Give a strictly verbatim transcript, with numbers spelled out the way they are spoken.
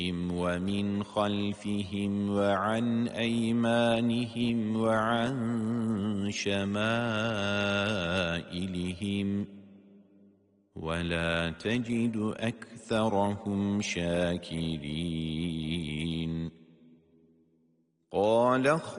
ومن خلفهم وعن أيمانهم وعن شمائلهم ولا تجد أكثرهم شاكرين. قال